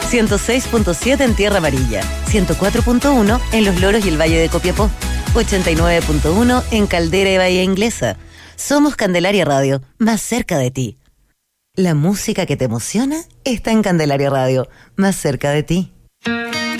106.7 en Tierra Amarilla, 104.1 en Los Loros y el Valle de Copiapó, 89.1 en Caldera y Bahía Inglesa. Somos Candelaria Radio, más cerca de ti. La música que te emociona está en Candelaria Radio, más cerca de ti.